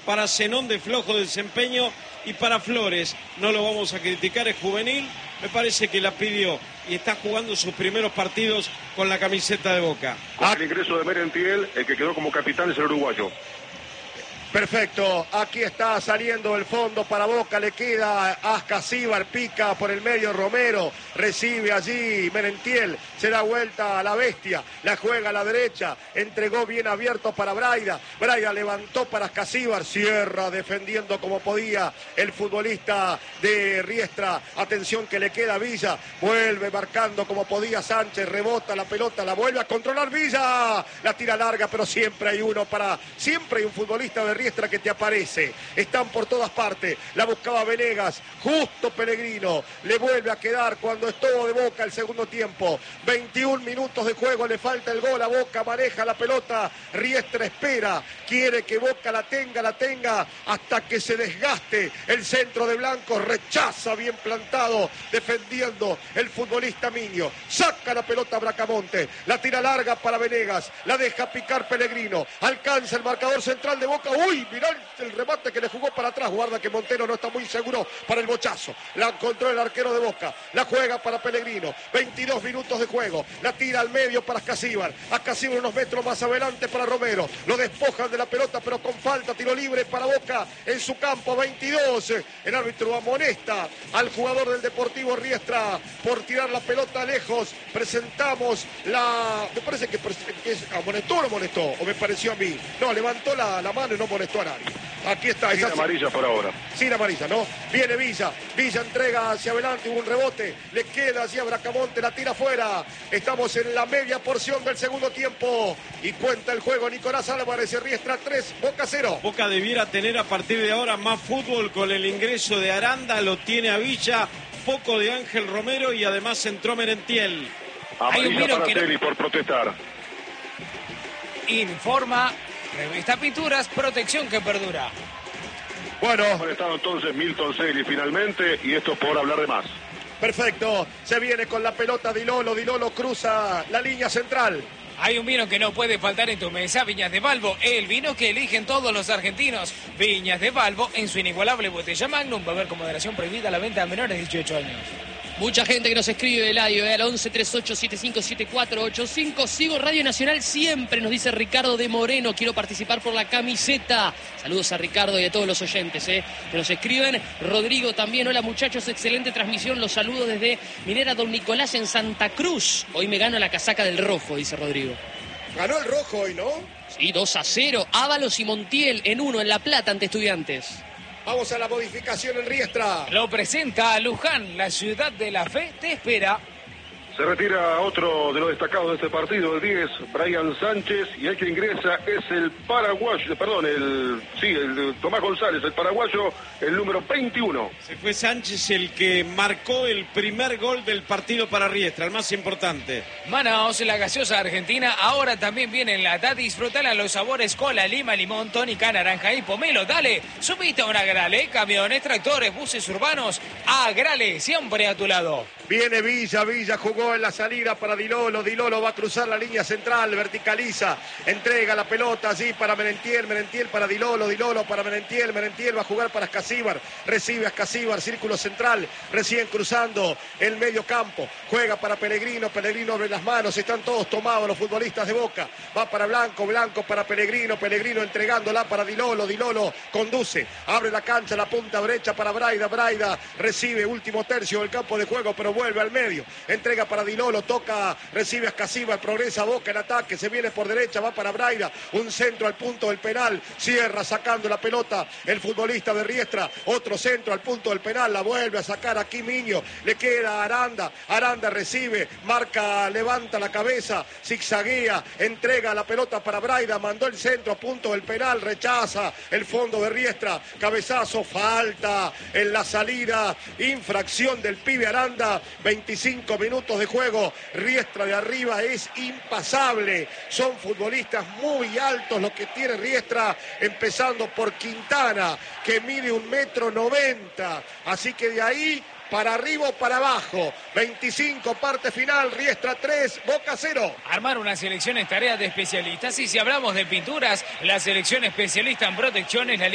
para Zenón de flojo desempeño y para Flores, no lo vamos a criticar, es juvenil, me parece que la pidió y está jugando sus primeros partidos con la camiseta de Boca. El ingreso de Merentiel, el que quedó como capitán es el uruguayo. Perfecto, aquí está saliendo el fondo para Boca, le queda Ascasíbar, pica por el medio Romero, recibe allí Merentiel, se da vuelta a la bestia, la juega a la derecha, entregó bien abierto para Braida, Braida levantó para Ascasíbar, cierra defendiendo como podía el futbolista de Riestra, atención que le queda a Villa, vuelve marcando como podía Sánchez, rebota la pelota, la vuelve a controlar Villa, la tira larga, pero siempre hay siempre hay un futbolista de Riestra que te aparece, están por todas partes, la buscaba Venegas, justo Pellegrino, le vuelve a quedar cuando estuvo de Boca el segundo tiempo, 21 minutos de juego, le falta el gol a Boca, maneja la pelota, Riestra espera, quiere que Boca la tenga hasta que se desgaste el centro de Blanco, rechaza bien plantado, defendiendo el futbolista Miño, saca la pelota Bracamonte, la tira larga para Venegas, la deja picar Pellegrino, alcanza el marcador central de Boca, uy, mirá el remate que le jugó para atrás, guarda que Montero no está muy seguro para el bochazo, la encontró el arquero de Boca, la juega para Pellegrino, 22 minutos de juego, la tira al medio para Ascasíbar unos metros más adelante para Romero, lo despojan de la pelota pero con falta, tiro libre para Boca en su campo, 22, el árbitro amonesta al jugador del Deportivo Riestra por tirar la pelota lejos, presentamos me parece que amonestó o no amonestó, o me pareció a mí, no, levantó la mano y no amonestó a nadie. Aquí está. Sin amarilla por ahora. Sin amarilla, ¿no? Viene Villa entrega hacia adelante, hubo un rebote, le queda hacia Bracamonte, la tira afuera. Estamos en la media porción del segundo tiempo y cuenta el juego Nicolás Álvarez, Riestra 3, Boca 0. Boca debiera tener a partir de ahora más fútbol con el ingreso de Aranda, lo tiene a Villa, poco de Ángel Romero y además entró Merentiel. Amarilla para Celi por protestar. Informa Revista Pinturas, protección que perdura. Bueno, estado entonces Milton Celi finalmente y esto por hablar de más. Perfecto, se viene con la pelota Dilolo cruza la línea central. Hay un vino que no puede faltar en tu mesa, Viñas de Balbo, el vino que eligen todos los argentinos. Viñas de Balbo en su inigualable botella Magnum, beber con moderación, prohibida la venta a menores de 18 años. Mucha gente que nos escribe, Eladio, al 11 38 75 7485. Sigo Radio Nacional siempre, nos dice Ricardo de Moreno. Quiero participar por la camiseta. Saludos a Ricardo y a todos los oyentes que nos escriben. Rodrigo también. Hola muchachos, excelente transmisión. Los saludo desde Minera Don Nicolás en Santa Cruz. Hoy me gano la casaca del rojo, dice Rodrigo. Ganó el rojo hoy, ¿no? Sí, 2-0. Ábalos y Montiel en 1 en La Plata ante Estudiantes. Vamos a la modificación en Riestra. Lo presenta a Luján, la ciudad de la fe te espera. Se retira otro de los destacados de este partido, el 10, Brian Sánchez, y el que ingresa es el paraguayo, el Tomás González, el paraguayo, el número 21. Se fue Sánchez el que marcó el primer gol del partido para Riestra, el más importante. Manaos, la gaseosa argentina, ahora también viene en lata, disfrutala los sabores cola, lima, limón, tónica, naranja y pomelo. Dale, subite a una Grale, camiones, tractores, buses urbanos, a Grale, siempre a tu lado. Viene Villa jugó en la salida para Dilolo va a cruzar la línea central, verticaliza, entrega la pelota allí para Merentiel para Dilolo para Merentiel va a jugar para Ascasíbar, recibe Ascasíbar, círculo central, recién cruzando el medio campo, juega para Pellegrino abre las manos, están todos tomados los futbolistas de Boca, va para Blanco para Pellegrino entregándola para Dilolo conduce, abre la cancha, la punta derecha para Braida recibe último tercio del campo de juego, pero vuelve al medio, entrega para Dilolo, toca, recibe Ascasíbar, progresa Boca en ataque, se viene por derecha, va para Braida, un centro al punto del penal, cierra sacando la pelota el futbolista de Riestra, otro centro al punto del penal, la vuelve a sacar aquí Miño, le queda Aranda recibe, marca, levanta la cabeza, zigzaguea, entrega la pelota para Braida, mandó el centro a punto del penal, rechaza el fondo de Riestra, cabezazo, falta en la salida, infracción del pibe Aranda, 25 minutos de juego, Riestra de arriba es impasable, son futbolistas muy altos los que tiene Riestra, empezando por Quintana, que mide 1,90 m, así que de ahí para arriba o para abajo, 25, parte final, Riestra 3, Boca 0. Armar una selección es tarea de especialistas y si hablamos de pinturas, la selección especialista en protecciones, la